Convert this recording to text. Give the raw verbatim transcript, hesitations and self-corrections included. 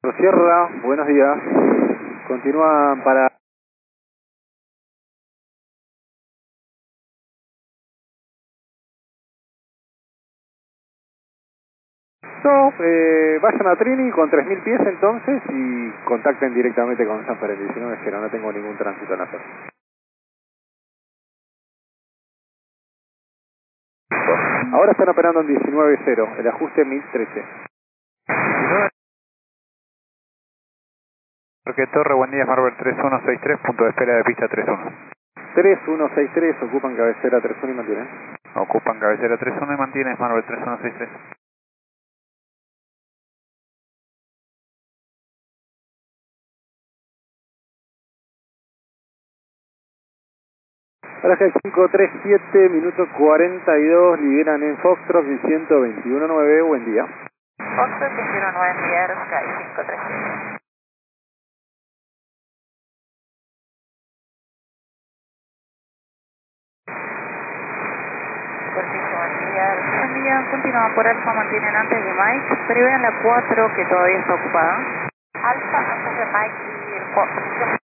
Sierra, buenos días. Continúan para... No, eh, vayan a Trini con tres mil pies entonces y contacten directamente con San Fernández, si no es que no, no tengo ningún tránsito en la zona. Ahora están operando en diecinueve cero, el ajuste mil trece. Porque Torre, buen día, Marvel tres uno seis tres, punto de espera de pista tres uno. tres uno seis tres, ocupan cabecera tres uno y mantienen. Ocupan cabecera tres uno y mantienes Marvel tres uno seis tres. Paraje cinco tres siete, minuto cuarenta y dos, liberan en Foxtrot y ciento veintiuno nueve, buen día. Foxtrot veintiuno nueve, enviar Sky cinco tres siete. Cortijo, buen día. Buen día, continúa por Alfa, mantienen antes de Mike, prevean la cuatro que todavía está ocupada. Alfa antes de Mike y el cuatro.